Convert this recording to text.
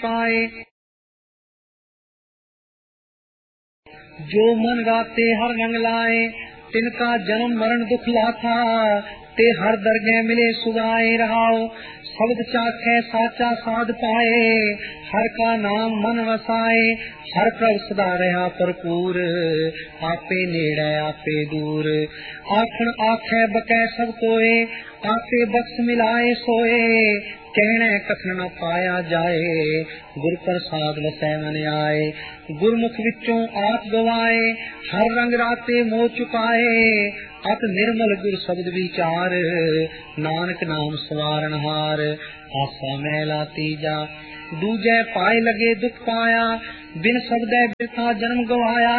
पाए। जो मन गाते हर रंग लाए, तिनका जन्म मरण दुख लाथा। ते हर दरगह मिले सुगाए रहाओ, शब्द चाखे साचा साध पाए। हर का नाम मन वसाए, हर प्रभ सदा रहा भरपूर। आपे नेड़े आपे दूर, आखन आखे बकै सब कोए। आपे बख्श मिलाए सोए, कहने कथन न पाया जाए। गुर प्रसाद वसै मन आए, गुरमुख विचों आप गवाए। हर रंग राते मोह चुकाए, अत निर्मल गुर शब्द विचार। नानक नाम सवारन हार, आसा मैला तीजा। दूजे पाए लगे दुख पाया, बिन शब्दै बिरथा जन्म गवाया।